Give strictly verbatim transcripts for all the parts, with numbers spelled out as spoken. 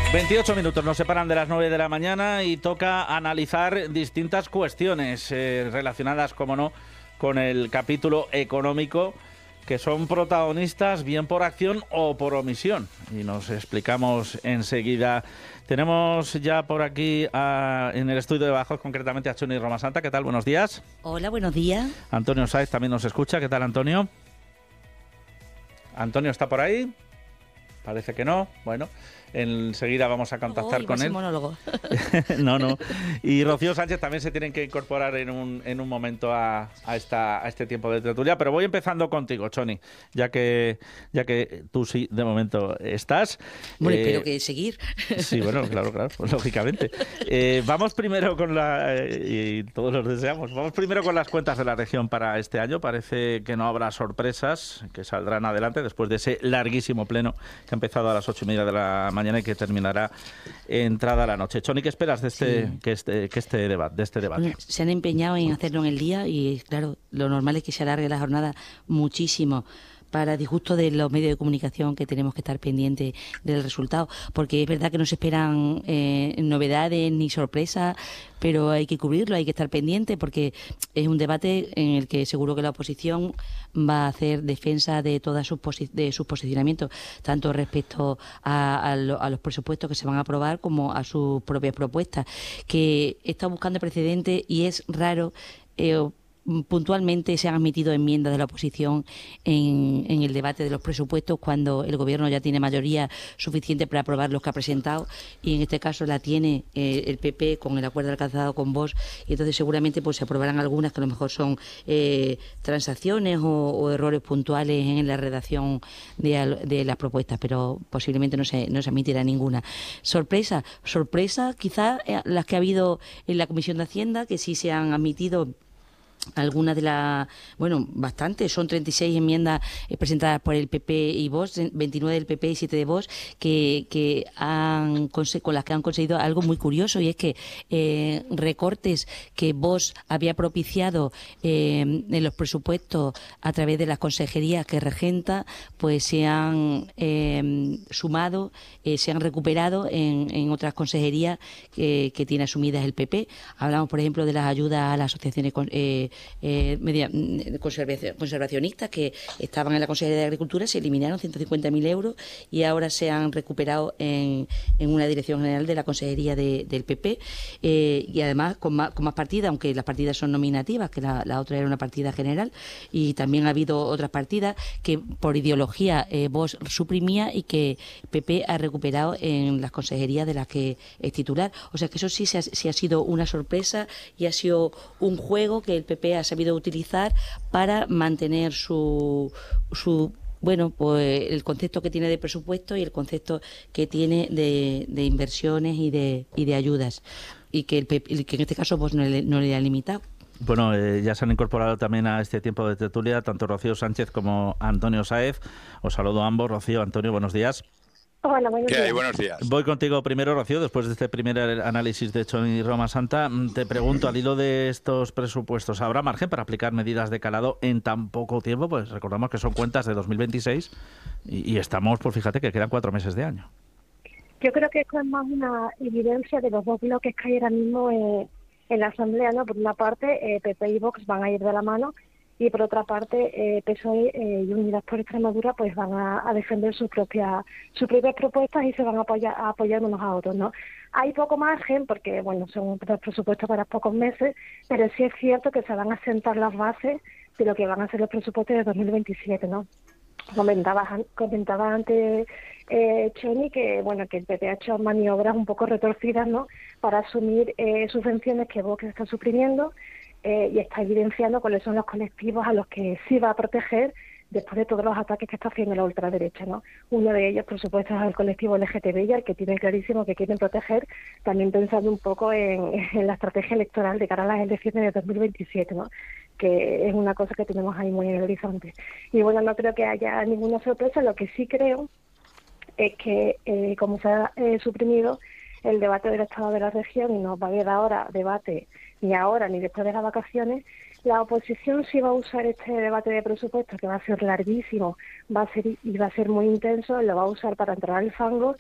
veintiocho minutos nos separan de las nueve de la mañana y toca analizar distintas cuestiones eh, relacionadas, como no, con el capítulo económico, que son protagonistas bien por acción o por omisión. Y nos explicamos enseguida. Tenemos ya por aquí a, en el estudio de Badajoz, concretamente a Choni Romasanta. ¿Qué tal? Buenos días. Hola, buenos días. Antonio Sáez también nos escucha. ¿Qué tal, Antonio? ¿Antonio está por ahí? Parece que no. Bueno, enseguida vamos a contactar oh, con él. Monólogo. no, no. Y Rocío Sánchez también se tienen que incorporar en un, en un momento a, a, esta, a este tiempo de tertulia. Pero voy empezando contigo, Choni, ya que, ya que tú sí, de momento, estás. Bueno, eh, espero que seguir. Sí, bueno, claro, claro, pues, lógicamente. Eh, vamos primero con la... Eh, y todos los deseamos. Vamos primero con las cuentas de la región para este año. Parece que no habrá sorpresas, que saldrán adelante después de ese larguísimo pleno que ha empezado a las ocho y media de la mañana y que terminará entrada la noche. Choni, ¿qué esperas de este, sí. que este, que este debate, de este debate? Bueno, se han empeñado en hacerlo en el día y, claro, lo normal es que se alargue la jornada muchísimo, para disgusto de los medios de comunicación, que tenemos que estar pendientes del resultado, porque es verdad que no se esperan eh, novedades ni sorpresas, pero hay que cubrirlo, hay que estar pendiente, porque es un debate en el que seguro que la oposición va a hacer defensa de todos sus posi- de sus posicionamientos, tanto respecto a, a, lo, a los presupuestos que se van a aprobar como a sus propias propuestas, que está buscando precedentes y es raro. Eh, puntualmente se han admitido enmiendas de la oposición en, en el debate de los presupuestos cuando el Gobierno ya tiene mayoría suficiente para aprobar los que ha presentado, y en este caso la tiene eh, el P P con el acuerdo alcanzado con Vox, y entonces seguramente pues se aprobarán algunas que a lo mejor son eh, transacciones o, o errores puntuales en la redacción de, de las propuestas, pero posiblemente no se, no se admitirá ninguna. Sorpresa, sorpresa quizás eh, las que ha habido en la Comisión de Hacienda, que sí se han admitido algunas de las, bueno, bastantes, son treinta y seis enmiendas eh, presentadas por el P P y Vox, veintinueve del P P y siete de Vox, que, que han con las que han conseguido algo muy curioso, y es que eh, recortes que Vox había propiciado eh, en los presupuestos a través de las consejerías que regenta, pues se han eh, sumado, eh, se han recuperado en, en otras consejerías que, que tiene asumidas el P P. Hablamos, por ejemplo, de las ayudas a las asociaciones eh, Eh, media, conservacionistas que estaban en la Consejería de Agricultura. Se eliminaron ciento cincuenta mil euros y ahora se han recuperado en, en una dirección general de la Consejería de, del P P, eh, y además con más, con más partidas, aunque las partidas son nominativas, que la, la otra era una partida general, y también ha habido otras partidas que por ideología eh, Vox suprimía y que P P ha recuperado en las consejerías de las que es titular. O sea que eso sí, se ha, sí ha sido una sorpresa y ha sido un juego que el P P ha sabido utilizar para mantener su, su bueno, pues el concepto que tiene de presupuesto y el concepto que tiene de, de inversiones y de, y de ayudas, y que, el P P, que en este caso pues no le, no le ha limitado. Bueno, eh, ya se han incorporado también a este tiempo de tertulia tanto Rocío Sánchez como Antonio Sáez. Os saludo a ambos. Rocío, Antonio, buenos días. Hola, buenos días. ¿Qué hay? Buenos días. Voy contigo primero, Rocío, después de este primer análisis de Choni Romasanta. Te pregunto, al hilo de estos presupuestos, ¿habrá margen para aplicar medidas de calado en tan poco tiempo? Pues recordamos que son cuentas de dos mil veintiséis y, y estamos, pues fíjate que quedan cuatro meses de año. Yo creo que esto es más una evidencia de los dos bloques que hay ahora mismo eh, en la Asamblea, ¿no? Por una parte, eh, P P y Vox van a ir de la mano, y por otra parte eh, P S O E eh, y Unidas por Extremadura pues van a, a defender sus propias sus propias propuestas y se van a apoyar, a apoyar unos a otros, ¿no? Hay poco margen porque, bueno, son dos presupuestos para pocos meses, pero sí es cierto que se van a sentar las bases de lo que van a ser los presupuestos de dos mil veintisiete, ¿no? Comentaba, comentaba antes eh, Choni que, bueno, que el P P ha hecho maniobras un poco retorcidas, ¿no?, para asumir eh, subvenciones que Vox está suprimiendo, Eh, y está evidenciando cuáles son los colectivos a los que sí va a proteger después de todos los ataques que está haciendo la ultraderecha, ¿no? Uno de ellos, por supuesto, es el colectivo L G T B I, al que tiene clarísimo que quieren proteger, también pensando un poco en, en la estrategia electoral de cara a las elecciones de dos mil veintisiete, ¿no?, que es una cosa que tenemos ahí muy en el horizonte. Y bueno, no creo que haya ninguna sorpresa. Lo que sí creo es que, eh, como se ha eh, suprimido el debate del Estado de la región y no va a haber ahora debate ni ahora ni después de las vacaciones, la oposición sí va a usar este debate de presupuestos, que va a ser larguísimo, va a ser y va a ser muy intenso, lo va a usar para entrar al fango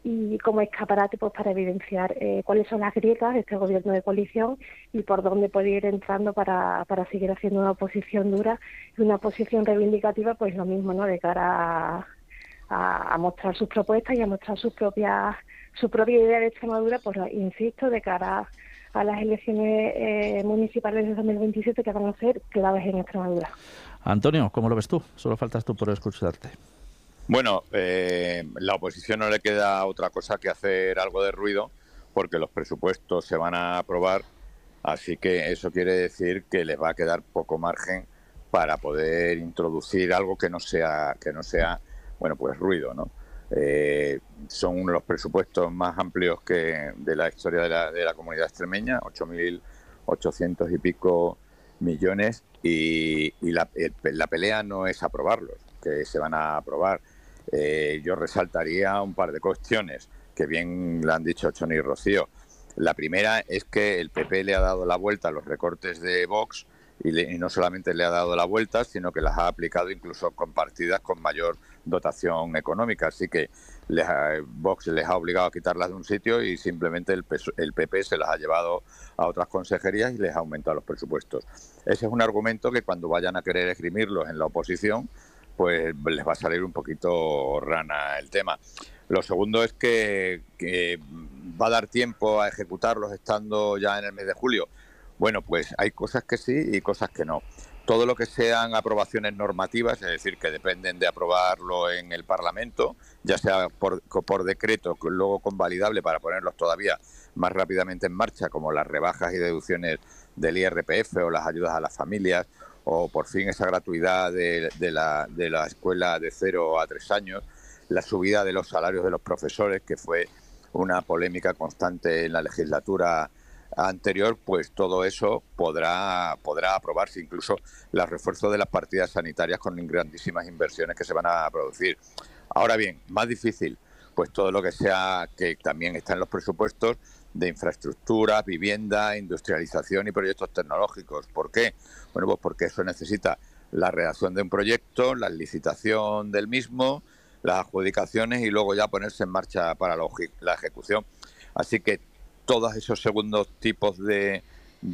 y como escaparate pues para evidenciar eh, cuáles son las grietas de este gobierno de coalición y por dónde puede ir entrando para, para seguir haciendo una oposición dura y una oposición reivindicativa, pues lo mismo, ¿no?, de cara a, a, a mostrar sus propuestas y a mostrar sus propias su propia idea de Extremadura, pues insisto, de cara a las elecciones eh, municipales de dos mil veintisiete, que van a ser claves en Extremadura. Antonio, ¿cómo lo ves tú? Solo faltas tú por escucharte. Bueno, eh, la oposición no le queda otra cosa que hacer algo de ruido, porque los presupuestos se van a aprobar, así que eso quiere decir que les va a quedar poco margen para poder introducir algo que no sea, que no sea, bueno, pues ruido, ¿no? Eh, son uno de los presupuestos más amplios que de la historia de la, de la comunidad extremeña, ocho mil ochocientos y pico millones, y, y la, el, la pelea no es aprobarlos, que se van a aprobar. Eh, yo resaltaría un par de cuestiones que bien le han dicho Choni y Rocío. La primera es que el P P le ha dado la vuelta a los recortes de Vox y, le, y no solamente le ha dado la vuelta, sino que las ha aplicado incluso con partidas con mayor dotación económica. Así que les ha, Vox les ha obligado a quitarlas de un sitio y simplemente el, el P P se las ha llevado a otras consejerías y les ha aumentado los presupuestos. Ese es un argumento que cuando vayan a querer esgrimirlos en la oposición, pues les va a salir un poquito rana el tema. Lo segundo es que, que va a dar tiempo a ejecutarlos estando ya en el mes de julio. Bueno, pues hay cosas que sí y cosas que no. Todo lo que sean aprobaciones normativas, es decir, que dependen de aprobarlo en el Parlamento, ya sea por, por decreto, luego convalidable para ponerlos todavía más rápidamente en marcha, como las rebajas y deducciones del I R P F o las ayudas a las familias, o por fin esa gratuidad de, de, la, de la escuela de cero a tres años, la subida de los salarios de los profesores, que fue una polémica constante en la legislatura anterior, pues todo eso podrá podrá aprobarse, incluso el refuerzo de las partidas sanitarias con grandísimas inversiones que se van a producir. Ahora bien, más difícil, pues todo lo que sea, que también está en los presupuestos, de infraestructura, vivienda, industrialización y proyectos tecnológicos. ¿Por qué? Bueno, pues porque eso necesita la redacción de un proyecto, la licitación del mismo, las adjudicaciones y luego ya ponerse en marcha para la, la ejecución. Así que todos esos segundos tipos de,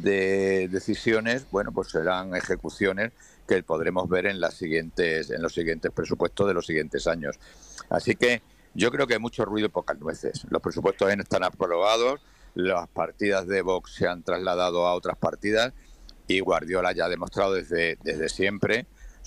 de decisiones, bueno, pues serán ejecuciones que podremos ver en las siguientes, en los siguientes presupuestos de los siguientes años. Así que yo creo que hay mucho ruido y pocas nueces. Los presupuestos están aprobados, las partidas de Vox se han trasladado a otras partidas y Guardiola ya ha demostrado desde, desde siempre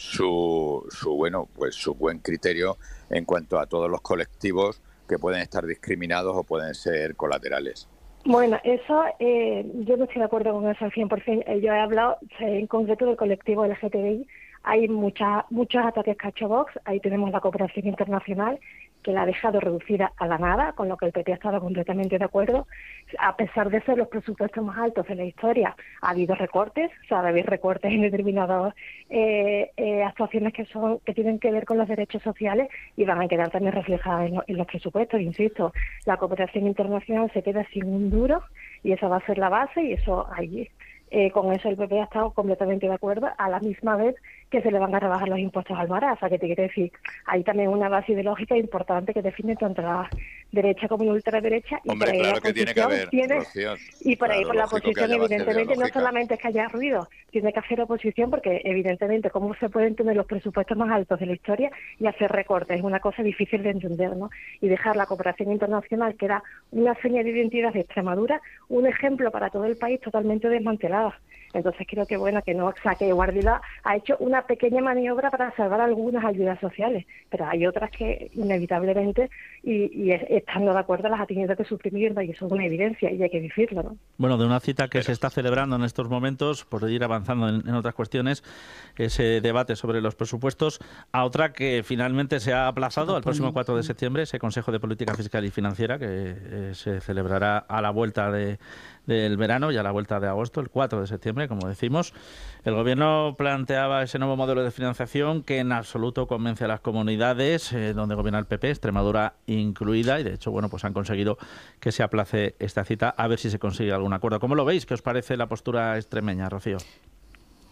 su, su bueno, pues su buen criterio en cuanto a todos los colectivos que pueden estar discriminados o pueden ser colaterales. Bueno, eso eh, yo no estoy de acuerdo con eso al cien por ciento. Yo he hablado eh, en concreto del colectivo L G T B I. Hay mucha, muchos ataques que ha hecho Vox. Ahí tenemos la cooperación internacional, que la ha dejado reducida a la nada, con lo que el P P ha estado completamente de acuerdo. A pesar de ser los presupuestos más altos de la historia, ha habido recortes, o sea, ha habido recortes en determinadas eh, eh, actuaciones que son que tienen que ver con los derechos sociales y van a quedar también reflejadas en, lo, en los presupuestos. Insisto, la cooperación internacional se queda sin un duro y esa va a ser la base y eso allí. Eh, con eso el P P ha estado completamente de acuerdo, a la misma vez que se le van a rebajar los impuestos al mar. O sea, que te quiero decir, hay también una base ideológica importante que define tanto la derecha como la ultraderecha. Y Hombre, por ahí claro la que tiene que haber, tiene, Rocío, y por claro, ahí por la oposición, evidentemente, no solamente es que haya ruido, tiene que hacer oposición porque, evidentemente, ¿cómo se pueden tener los presupuestos más altos de la historia y hacer recortes? Es una cosa difícil de entender, ¿no? Y dejar la cooperación internacional, que era una seña de identidad de Extremadura, un ejemplo para todo el país, totalmente desmantelada. Entonces creo que bueno que no, o sea, que Guardiola ha hecho una pequeña maniobra para salvar algunas ayudas sociales, pero hay otras que inevitablemente y, y estando de acuerdo las ha tenido que suprimir, y eso es una evidencia y hay que decirlo, ¿no? Bueno, de una cita que pero... se está celebrando en estos momentos, por ir avanzando en, en otras cuestiones, ese debate sobre los presupuestos, a otra que finalmente se ha aplazado al próximo cuatro de septiembre, ese Consejo de Política Fiscal y Financiera que eh, se celebrará a la vuelta de, del verano y a la vuelta de agosto, el cuatro de septiembre, como decimos. El Gobierno planteaba ese nuevo modelo de financiación que en absoluto convence a las comunidades eh, donde gobierna el P P, Extremadura incluida, y de hecho, bueno, pues han conseguido que se aplace esta cita, a ver si se consigue algún acuerdo. ¿Cómo lo veis? ¿Qué os parece la postura extremeña, Rocío?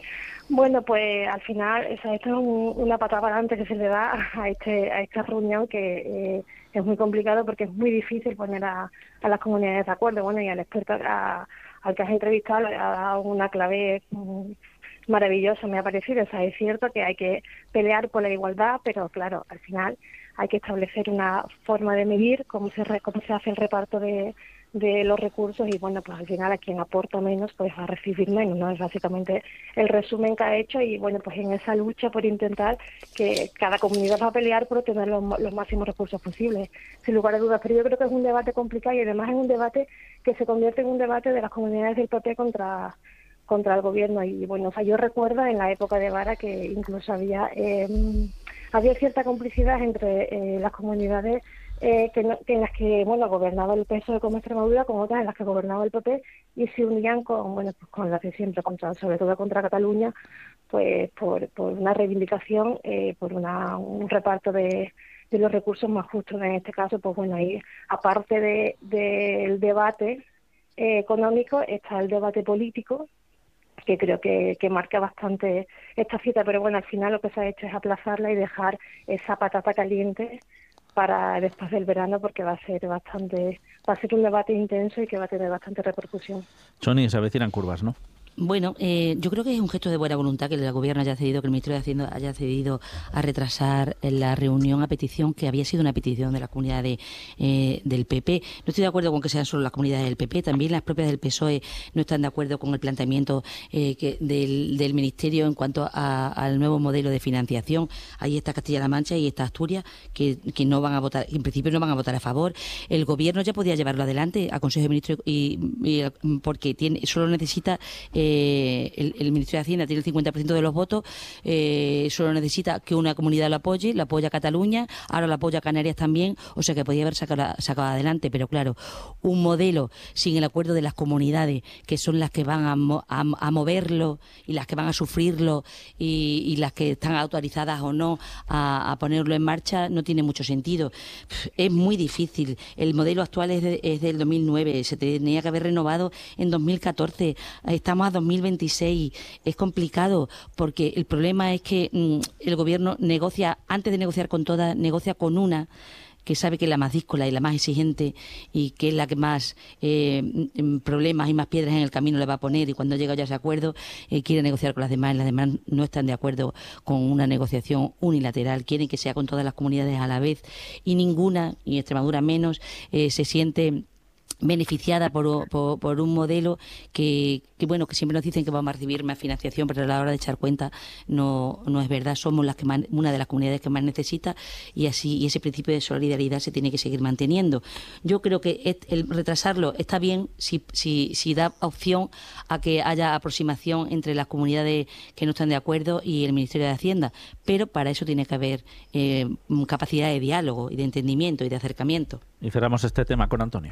Bueno, pues al final, o sea, esto es un, una patada para adelante que se le da a este a esta reunión, que eh, es muy complicado porque es muy difícil poner a, a las comunidades de acuerdo. Bueno, y al experto, a, al que has entrevistado, le ha dado una clave mm, maravillosa, me ha parecido. O sea, es cierto que hay que pelear por la igualdad, pero claro, al final hay que establecer una forma de medir cómo se re, cómo se hace el reparto de de los recursos, y bueno, pues al final a quien aporta menos pues va a recibir menos, ¿no? Es básicamente el resumen que ha hecho, y bueno, pues en esa lucha por intentar que cada comunidad va a pelear por obtener los, los máximos recursos posibles, sin lugar a dudas. Pero yo creo que es un debate complicado, y además es un debate que se convierte en un debate de las comunidades del P P contra contra el gobierno. Y bueno, o sea, yo recuerdo en la época de Vara que incluso había eh, había cierta complicidad entre eh, las comunidades Eh, que, no, que en las que bueno gobernaba el P S O E como Extremadura, con otras en las que gobernaba el P P, y se unían con bueno pues con las de siempre, contra, sobre todo contra Cataluña, pues por, por una reivindicación, eh, por una, un reparto de, de los recursos más justos. En este caso, pues bueno, ahí aparte de, del debate eh, económico, está el debate político, que creo que, que marca bastante esta cita, pero bueno, al final lo que se ha hecho es aplazarla y dejar esa patata caliente para después del verano, porque va a ser bastante, va a ser un debate intenso y que va a tener bastante repercusión. Choni, se avecinan curvas, ¿no? Bueno, eh, yo creo que es un gesto de buena voluntad que el Gobierno haya cedido, que el Ministerio de Hacienda haya cedido a retrasar la reunión a petición, que había sido una petición de la comunidad de, eh, del P P. No estoy de acuerdo con que sean solo las comunidades del P P, también las propias del P S O E no están de acuerdo con el planteamiento eh, que del, del Ministerio en cuanto a, al nuevo modelo de financiación. Ahí está Castilla-La Mancha y está Asturias, que, que no van a votar, en principio no van a votar a favor. El Gobierno ya podía llevarlo adelante a Consejo de Ministros, y, y porque tiene solo necesita... Eh, Eh, el, el Ministerio de Hacienda tiene el cincuenta por ciento de los votos, eh, solo necesita que una comunidad lo apoye, lo apoya Cataluña, ahora lo apoya Canarias también, o sea que podía haber sacado, sacado adelante, pero claro, un modelo sin el acuerdo de las comunidades, que son las que van a, a, a moverlo y las que van a sufrirlo, y, y las que están autorizadas o no a, a ponerlo en marcha, no tiene mucho sentido. Es muy difícil. El modelo actual es, de, es del dos mil nueve, se tenía que haber renovado en dos mil catorce, estamos a dos mil veintiséis, es complicado, porque el problema es que mmm, el Gobierno negocia, antes de negociar con todas, negocia con una que sabe que es la más díscola y la más exigente, y que es la que más eh, problemas y más piedras en el camino le va a poner, y cuando llega ya a ese acuerdo eh, quiere negociar con las demás, y las demás no están de acuerdo con una negociación unilateral, quieren que sea con todas las comunidades a la vez, y ninguna, y Extremadura menos, eh, se siente beneficiada por, por, por un modelo que, que, bueno, que siempre nos dicen que vamos a recibir más financiación, pero a la hora de echar cuenta no, no es verdad. Somos las que más, una de las comunidades que más necesita, y así y ese principio de solidaridad se tiene que seguir manteniendo. Yo creo que el retrasarlo está bien si, si, si da opción a que haya aproximación entre las comunidades que no están de acuerdo y el Ministerio de Hacienda, pero para eso tiene que haber eh, capacidad de diálogo y de entendimiento y de acercamiento. Y cerramos este tema con Antonio.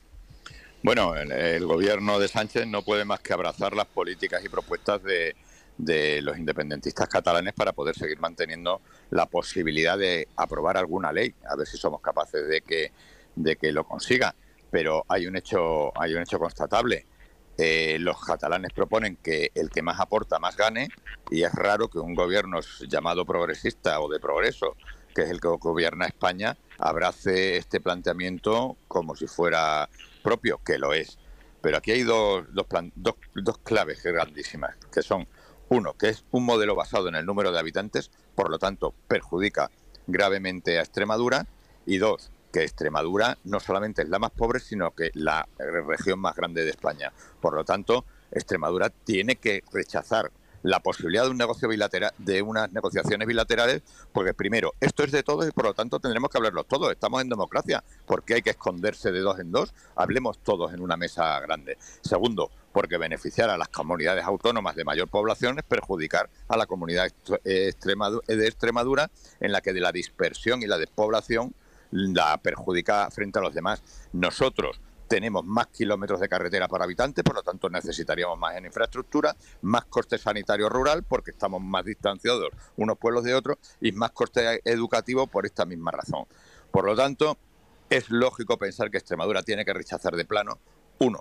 Bueno, el, el gobierno de Sánchez no puede más que abrazar las políticas y propuestas de, de los independentistas catalanes para poder seguir manteniendo la posibilidad de aprobar alguna ley, a ver si somos capaces de que, de que lo consiga. Pero hay un hecho, hay un hecho constatable. Eh, los catalanes proponen que el que más aporta más gane, y es raro que un gobierno llamado progresista o de progreso, que es el que gobierna España, abrace este planteamiento como si fuera propio, que lo es. Pero aquí hay dos, dos, plan, dos, dos claves grandísimas, que son, uno, que es un modelo basado en el número de habitantes, por lo tanto perjudica gravemente a Extremadura, y dos, que Extremadura no solamente es la más pobre, sino que la región más grande de España. Por lo tanto, Extremadura tiene que rechazar la posibilidad de un negocio bilateral, de unas negociaciones bilaterales, porque primero, esto es de todos y por lo tanto tendremos que hablarlos todos. Estamos en democracia, ¿por qué hay que esconderse de dos en dos? Hablemos todos en una mesa grande. Segundo, porque beneficiar a las comunidades autónomas de mayor población es perjudicar a la comunidad de Extremadura, en la que de la dispersión y la despoblación la perjudica frente a los demás. Nosotros tenemos más kilómetros de carretera por habitante, por lo tanto necesitaríamos más en infraestructura, más coste sanitario rural, porque estamos más distanciados unos pueblos de otros, y más coste educativo por esta misma razón. Por lo tanto, es lógico pensar que Extremadura tiene que rechazar de plano, uno,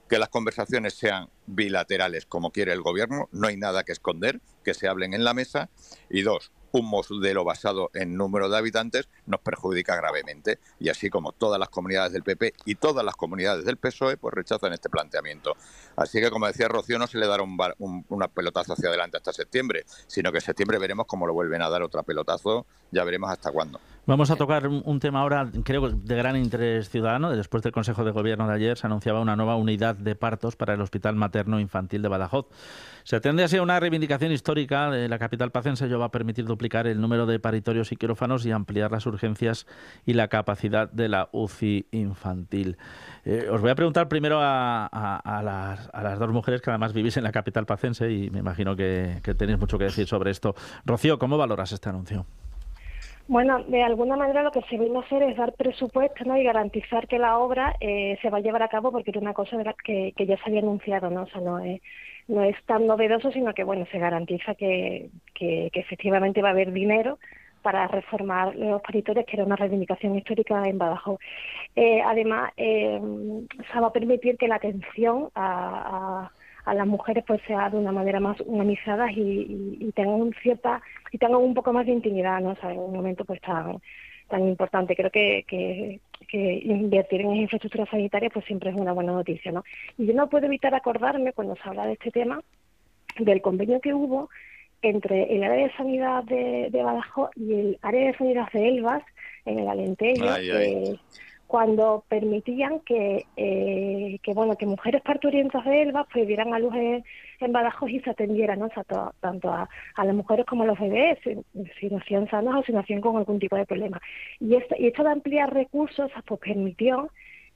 que las conversaciones sean bilaterales como quiere el Gobierno, no hay nada que esconder, que se hablen en la mesa. Y dos, un modelo basado en número de habitantes nos perjudica gravemente. Y así como todas las comunidades del P P y todas las comunidades del P S O E, pues rechazan este planteamiento. Así que, como decía Rocío, no se le dará un, un una pelotazo hacia adelante hasta septiembre, sino que en septiembre veremos cómo lo vuelven a dar otra pelotazo, ya veremos hasta cuándo. Vamos a tocar un tema ahora, creo, de gran interés ciudadano. Después del Consejo de Gobierno de ayer se anunciaba una nueva unidad de partos para el Hospital Materno Infantil de Badajoz. Se atiende así a una reivindicación histórica de la capital pacense. Ello va a permitir duplicar el número de paritorios y quirófanos y ampliar las urgencias y la capacidad de la U C I infantil. Eh, os voy a preguntar primero a, a, a, las, a las dos mujeres que además vivís en la capital pacense y me imagino que, que tenéis mucho que decir sobre esto. Rocío, ¿cómo valoras este anuncio? Bueno, de alguna manera lo que se viene a hacer es dar presupuesto, ¿no?, y garantizar que la obra eh, se va a llevar a cabo, porque era una cosa de la que, que ya se había anunciado, ¿no? O sea, no es, no es tan novedoso, sino que, bueno, se garantiza que, que, que efectivamente va a haber dinero para reformar los paritorios, que era una reivindicación histórica en Badajoz. Eh, además, eh, se va a permitir que la atención a, a a las mujeres pues sea de una manera más humanizada y, y, y tengan un cierta y tengan un poco más de intimidad, ¿no? O sea, en un momento pues tan tan importante. Creo que, que, que invertir en infraestructuras sanitarias pues siempre es una buena noticia, ¿no? Y yo no puedo evitar acordarme, cuando se habla de este tema, del convenio que hubo entre el área de sanidad de, de Badajoz y el área de sanidad de Elvas, en el Alentejo, ay, ay. Eh, cuando permitían que, eh, que bueno que mujeres parturientas de Elvas pues dieran a luz en, en Badajoz y se atendieran, ¿no? O sea, to, tanto a, a las mujeres como a los bebés, si, si nacían sanos o si nacían con algún tipo de problema. Y esto, y esto de ampliar recursos pues permitió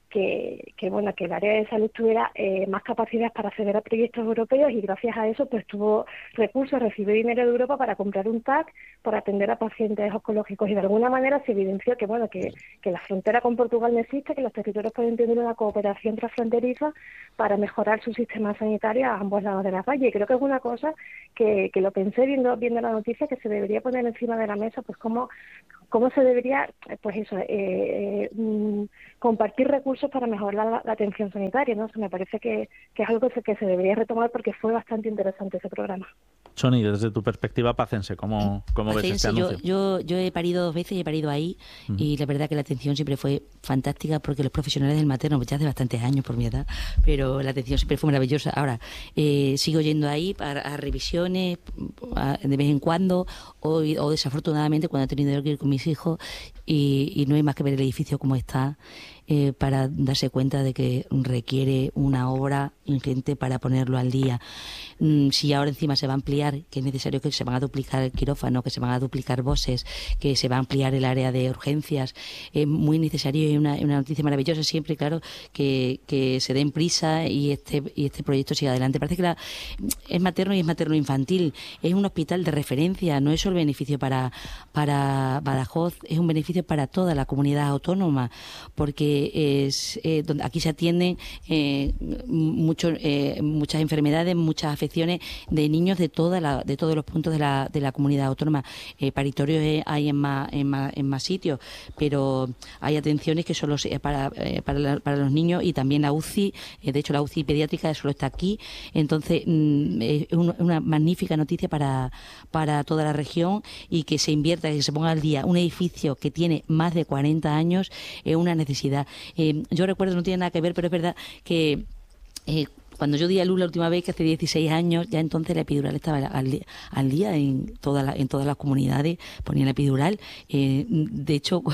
que, que bueno que el área de salud tuviera eh, más capacidad para acceder a proyectos europeos, y gracias a eso pues tuvo recursos, recibió dinero de Europa para comprar un T A C, para atender a pacientes oncológicos, y de alguna manera se evidenció que bueno que, que la frontera con Portugal no existe, que los territorios pueden tener una cooperación transfronteriza para mejorar su sistema sanitario a ambos lados de la calle. Y creo que es una cosa que, que lo pensé viendo viendo la noticia, que se debería poner encima de la mesa, pues cómo cómo se debería, pues eso, eh, eh, compartir recursos para mejorar la, la atención sanitaria, ¿no? O sea, me parece que, que es algo que se, que se debería retomar, porque fue bastante interesante ese programa. Choni, desde tu perspectiva pacense, ¿cómo, cómo ves este anuncio? Yo, yo, yo he parido dos veces y he parido ahí, uh-huh. y la verdad que la atención siempre fue fantástica, porque los profesionales del materno, pues ya hace bastantes años por mi edad, pero la atención siempre fue maravillosa. Ahora, eh, sigo yendo ahí para, a revisiones a, de vez en cuando, o, o desafortunadamente cuando he tenido que ir con mis hijos, y, y no hay más que ver el edificio como está, eh, para darse cuenta de que requiere una obra ingente para ponerlo al día. Mm, si ahora encima se va a ampliar, que es necesario, que se van a duplicar el quirófano, que se van a duplicar voces, que se va a ampliar el área de urgencias, es muy necesario, y una, una noticia maravillosa siempre, claro, que, que se den prisa y este y este proyecto siga adelante. Parece que la, es materno y es materno infantil, es un hospital de referencia, no es solo beneficio para, para Badajoz, es un beneficio para toda la comunidad autónoma, porque es eh, donde aquí se atienden eh, mucho, eh, muchas enfermedades, muchas afecciones de niños de toda la, de todos los puntos de la, de la comunidad autónoma. Eh, paritorios hay en más, en más, en más sitios, pero hay atenciones que solo se, para, eh, para, la, para los niños, y también la U C I, eh, de hecho la U C I pediátrica solo está aquí. Entonces mm, es un, una magnífica noticia para, para toda la región, y que se invierta, que se ponga al día un edificio que tiene más de cuarenta años, es una necesidad. Eh, yo recuerdo, no tiene nada que ver, pero es verdad que eh, cuando yo di a luz la última vez, que hace dieciséis años, ya entonces la epidural estaba al, al día en, toda la, en todas las comunidades, ponían la epidural. Eh, de hecho,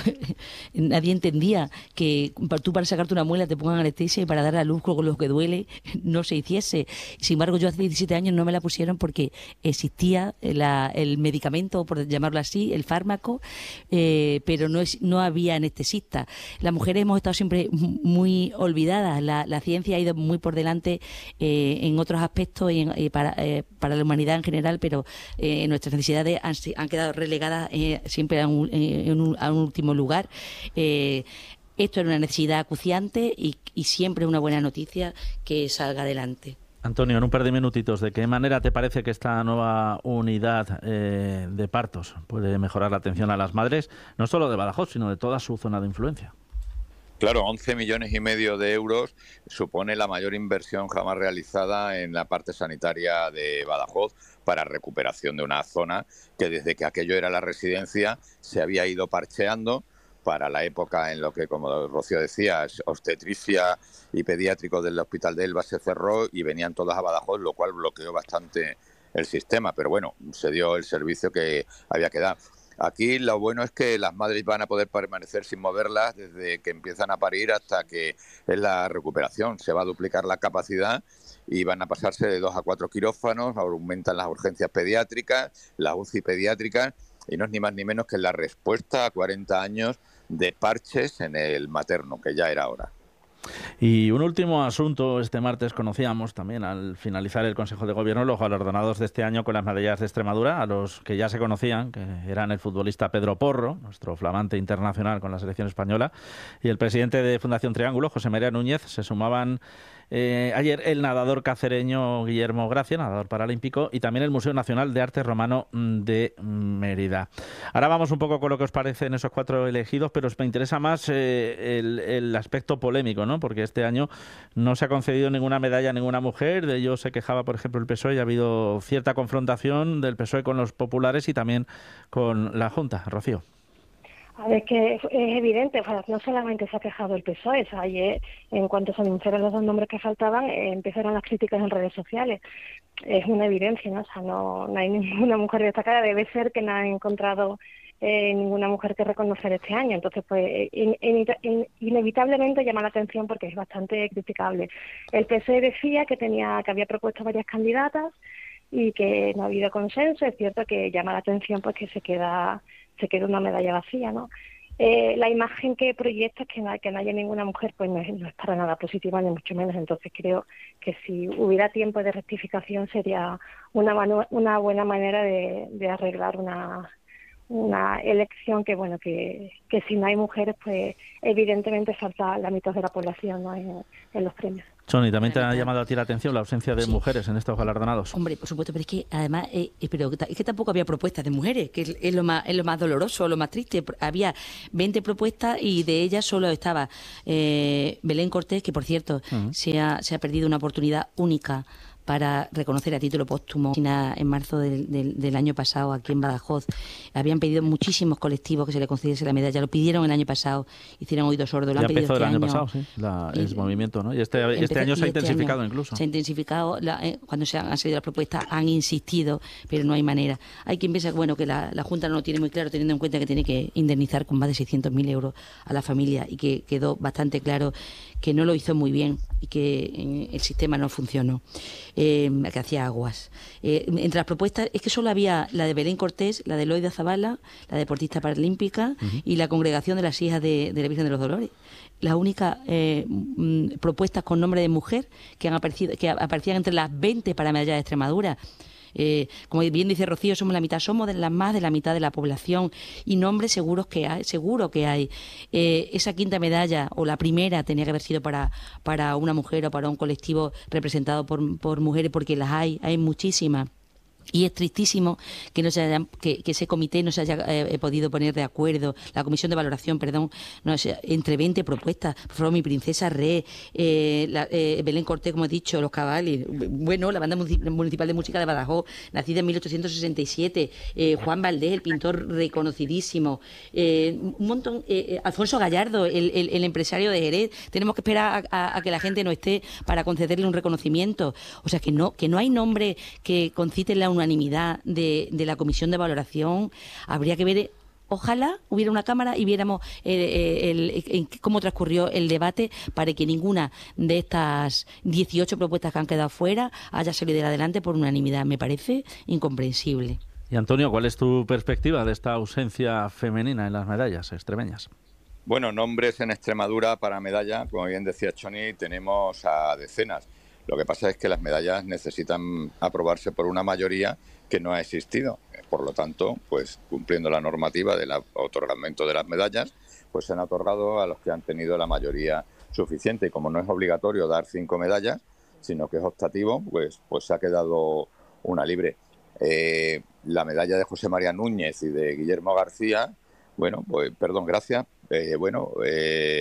nadie entendía que tú para sacarte una muela te pongan anestesia, y para dar a luz con lo que duele no se hiciese. Sin embargo, yo hace diecisiete años no me la pusieron porque existía la, el medicamento, por llamarlo así, el fármaco, eh, pero no, es, no había anestesista. Las mujeres hemos estado siempre muy olvidadas. La, la ciencia ha ido muy por delante Eh, en otros aspectos y, en, y para, eh, para la humanidad en general, pero eh, nuestras necesidades han, han quedado relegadas eh, siempre a un, en un, a un último lugar. Eh, esto era una necesidad acuciante, y, y siempre es una buena noticia que salga adelante. Antonio, en un par de minutitos, ¿de qué manera te parece que esta nueva unidad eh, de partos puede mejorar la atención a las madres, no solo de Badajoz, sino de toda su zona de influencia? Claro, once millones y medio de euros supone la mayor inversión jamás realizada en la parte sanitaria de Badajoz para recuperación de una zona que desde que aquello era la residencia se había ido parcheando para la época en lo que, como Rocío decía, obstetricia y pediátrico del Hospital de Elba se cerró y venían todas a Badajoz, lo cual bloqueó bastante el sistema, pero bueno, se dio el servicio que había que dar. Aquí lo bueno es que las madres van a poder permanecer sin moverlas desde que empiezan a parir hasta que es la recuperación. Se va a duplicar la capacidad y van a pasarse de dos a cuatro quirófanos, aumentan las urgencias pediátricas, las U C I pediátricas, y no es ni más ni menos que la respuesta a cuarenta años de parches en el materno, que ya era hora. Y un último asunto, este martes conocíamos también al finalizar el Consejo de Gobierno los galardonados de este año con las medallas de Extremadura, a los que ya se conocían, que eran el futbolista Pedro Porro, nuestro flamante internacional con la selección española, y el presidente de Fundación Triángulo, José María Núñez. Se sumaban eh, ayer el nadador cacereño Guillermo Gracia, nadador paralímpico, y también el Museo Nacional de Arte Romano de Mérida. Ahora vamos un poco con lo que os parecen esos cuatro elegidos, pero os me interesa más eh, el, el aspecto polémico, ¿no? Porque este año no se ha concedido ninguna medalla a ninguna mujer. De ello se quejaba, por ejemplo, el P S O E, y ha habido cierta confrontación del P S O E con los populares y también con la Junta. Rocío. A ver, que es, es evidente, o sea, no solamente se ha quejado el P S O E, o sea, ayer, en cuanto se anunciaron los dos nombres que faltaban, eh, empezaron las críticas en redes sociales. Es una evidencia, ¿no? O sea, no, no hay ninguna mujer destacada, debe ser que no han encontrado eh, ninguna mujer que reconocer este año. Entonces, pues, in, in, in, inevitablemente llama la atención porque es bastante criticable. El P S O E decía que tenía que había propuesto varias candidatas y que no ha habido consenso. Es cierto que llama la atención pues que se queda se queda una medalla vacía, ¿no? Eh, la imagen que proyecta es que no, que no haya ninguna mujer, pues no es, no es para nada positiva, ni mucho menos. Entonces creo que si hubiera tiempo de rectificación sería una, manu- una buena manera de, de arreglar una, una elección que, bueno, que, que si no hay mujeres, pues evidentemente falta la mitad de la población, ¿no? en, en los premios. Choni, ¿también te ha llamado a ti la atención la ausencia de sí. mujeres en estos galardonados? Hombre, por supuesto, pero es que además, eh, pero es que tampoco había propuestas de mujeres, que es, es, lo más, es lo más doloroso, lo más triste. Había veinte propuestas y de ellas solo estaba eh, Belén Cortés, que por cierto uh-huh. se, ha, se ha perdido una oportunidad única para reconocer a título póstumo. En marzo del, del, del año pasado, aquí en Badajoz, habían pedido muchísimos colectivos que se le concediese la medalla. Lo pidieron el año pasado, hicieron oídos sordos. Lo ya han empezó pedido este el año, año pasado, sí, la, el movimiento, ¿no? Y este, empezó, este año se ha este intensificado año incluso. Se ha intensificado, la, eh, cuando se han, han salido las propuestas han insistido, pero no hay manera. Hay quien piensa bueno, que la, la Junta no lo tiene muy claro, teniendo en cuenta que tiene que indemnizar con más de seiscientos mil euros a la familia, y que quedó bastante claro que no lo hizo muy bien y que el sistema no funcionó, eh, que hacía aguas. Eh, entre las propuestas es que solo había la de Belén Cortés, la de Loida Zabala, la deportista paralímpica, uh-huh. y la Congregación de las Hijas de, de la Virgen de los Dolores. Las únicas eh, m, propuestas con nombre de mujer que han aparecido, que aparecían entre las veinte para medalla de Extremadura. Eh, como bien dice Rocío, somos la mitad, somos de la, más de la mitad de la población, y nombres seguros que hay, seguro que hay. Eh, esa quinta medalla, o la primera, tenía que haber sido para, para una mujer o para un colectivo representado por, por mujeres, porque las hay, hay muchísimas. Y es tristísimo que no se haya, que, que ese comité no se haya eh, podido poner de acuerdo, la comisión de valoración, perdón, no sé, entre veinte propuestas. Por favor, mi princesa Re, eh, la, eh, Belén Cortés, como he dicho, los Cabales, bueno, la banda municipal de música de Badajoz, nacida en mil ochocientos sesenta y siete, eh, Juan Valdés, el pintor reconocidísimo, eh, un montón, eh, Alfonso Gallardo, el, el, el empresario de Jerez. Tenemos que esperar a, a, a que la gente no esté para concederle un reconocimiento. O sea, que no, que no hay nombre que concite la unanimidad de, de la comisión de valoración. Habría que ver, ojalá hubiera una cámara y viéramos el, el, el, el, cómo transcurrió el debate, para que ninguna de estas dieciocho propuestas que han quedado fuera haya salido adelante por unanimidad. Me parece incomprensible. Y Antonio, ¿cuál es tu perspectiva de esta ausencia femenina en las medallas extremeñas? Bueno, nombres en Extremadura para medalla, como bien decía Choni, tenemos a decenas. Lo que pasa es que las medallas necesitan aprobarse por una mayoría que no ha existido. Por lo tanto, pues cumpliendo la normativa del otorgamiento de las medallas, pues se han otorgado a los que han tenido la mayoría suficiente. Y como no es obligatorio dar cinco medallas, sino que es optativo, pues, pues se ha quedado una libre. Eh, la medalla de José María Núñez y de Guillermo García, bueno, pues perdón, gracias. Eh, bueno, eh,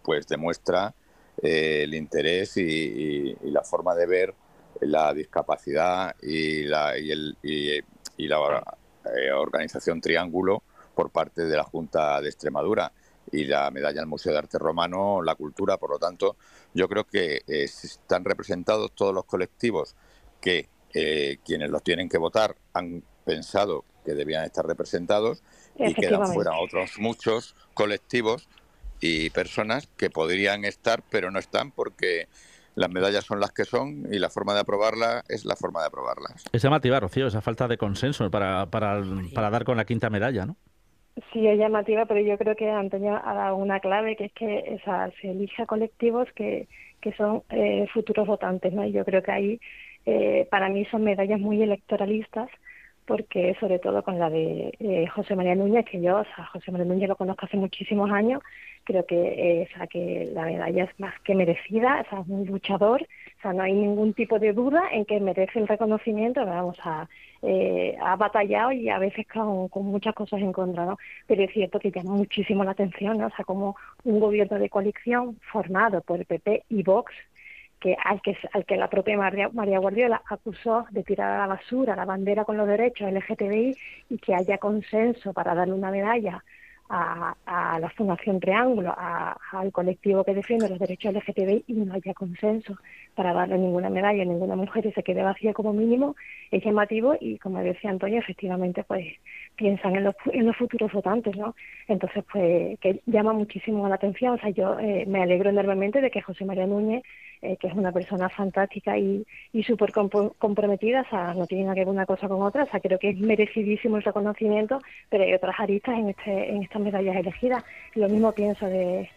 pues demuestra eh, el interés y, y, y la forma de ver la discapacidad y la, y el, y, y la eh, organización Triángulo por parte de la Junta de Extremadura, y la medalla al Museo de Arte Romano, la cultura. Por lo tanto, yo creo que eh, están representados todos los colectivos que eh, quienes los tienen que votar han pensado que debían estar representados, y quedan fuera otros muchos colectivos y personas que podrían estar pero no están, porque las medallas son las que son y la forma de aprobarlas es la forma de aprobarlas. Es llamativa, Rocío, esa falta de consenso para, para, para dar con la quinta medalla, ¿no? Sí, es llamativa, pero yo creo que Antonio ha dado una clave, que es que o sea, se elija colectivos que, que son eh, futuros votantes, ¿no? Y yo creo que ahí, eh, para mí, son medallas muy electoralistas, porque sobre todo con la de eh, José María Núñez, que yo, o sea, José María Núñez lo conozco hace muchísimos años, creo que, eh, o sea, que la medalla es más que merecida, o sea, es un luchador, o sea, no hay ningún tipo de duda en que merece el reconocimiento, vamos a... Eh, ha batallado y a veces con, con muchas cosas en contra, ¿no? Pero es cierto que llama muchísimo la atención, ¿no? O sea, como un gobierno de coalición formado por el P P y Vox, que al que al que la propia María, María Guardiola acusó de tirar a la basura la bandera con los derechos L G T B I, y que haya consenso para darle una medalla a, a la Fundación Triángulo, a, al colectivo que defiende los derechos L G T B I, y no haya consenso para darle ninguna medalla a ninguna mujer y se quede vacía como mínimo, es llamativo. Y como decía Antonio, efectivamente pues piensan en los, en los futuros votantes, ¿no? Entonces pues que llama muchísimo la atención. O sea, yo eh, me alegro enormemente de que José María Núñez, eh, que es una persona fantástica y, y súper comp- comprometida, o sea, no tiene nada que ver una cosa con otra, o sea, creo que es merecidísimo el reconocimiento, pero hay otras aristas en este en estas medallas elegidas. Lo mismo pienso de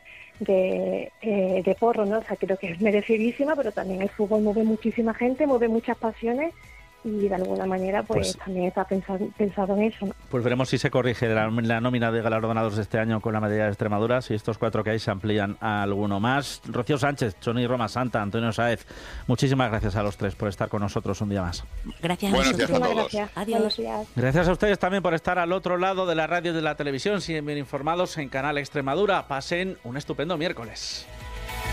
de, eh, de Porro, ¿no? O sea, creo que es merecidísima, pero también el fútbol mueve muchísima gente, mueve muchas pasiones, y de alguna manera pues, pues también está pensado, pensado en eso, ¿no? Pues veremos si se corrige la, la nómina de galardonados de este año con la medalla de Extremadura, si estos cuatro que hay se amplían a alguno más. Rocío Sánchez, Choni Roma Santa, Antonio Sáez, muchísimas gracias a los tres por estar con nosotros un día más. Gracias a Buenos vosotros. días a todos. Gracias. Adiós. Buenos días. Gracias a ustedes también por estar al otro lado de la radio y de la televisión. Siguen bien informados en Canal Extremadura. Pasen un estupendo miércoles.